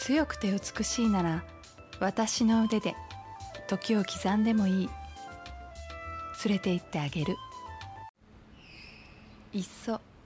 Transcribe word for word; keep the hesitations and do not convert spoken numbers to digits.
強くて美しいなら私の腕で時を刻んでもいい。連れて行ってあげる。いっそ